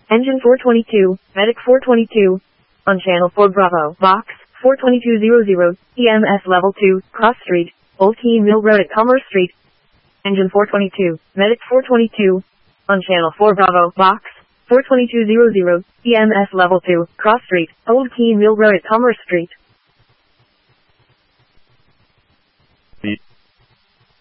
Engine 422, Medic 422. On channel 4 Bravo, Box 42200, EMS level 2, Cross Street, Old Keene Mill Road at Commerce Street. Engine 422, Medic 422. On channel 4 Bravo, Box 42200, EMS level 2, Cross Street, Old Keene Mill Road at Commerce Street.